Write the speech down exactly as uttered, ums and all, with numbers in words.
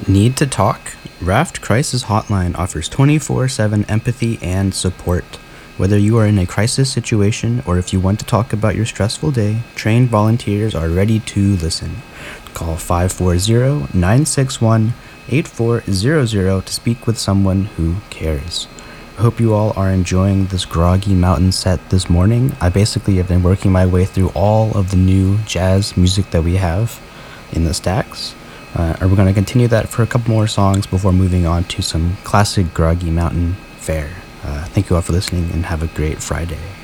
Need to talk? Raft Crisis Hotline offers twenty-four seven empathy and support. Whether you are in a crisis situation or if you want to talk about your stressful day, trained volunteers are ready to listen. Call five four zero, nine six one, eight four zero zero to speak with someone who cares. I hope you all are enjoying this Groggy Mountain set this morning. I basically have been working my way through all of the new jazz music that we have in the stacks. Uh, and we're going to continue that for a couple more songs before moving on to some classic Groggy Mountain fare. Uh, thank you all for listening and have a great Friday.